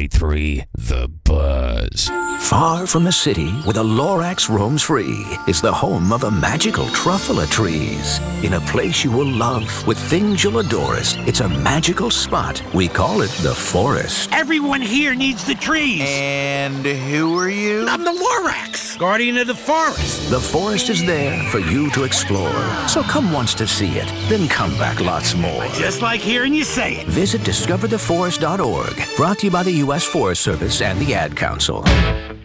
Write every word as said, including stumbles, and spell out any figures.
three The Buzz. Far from the city, where the Lorax roams free, is the home of the magical truffula trees. In a place you will love, with things you'll adorest, it's a magical spot. We call it the forest. Everyone here needs the trees. And who are you? I'm the Lorax, guardian of the forest. The forest is there for you to explore. So come once to see it, then come back lots more. Just like hearing you say it. Visit discover the forest dot org. Brought to you by the U S Forest Service and the Ad Council.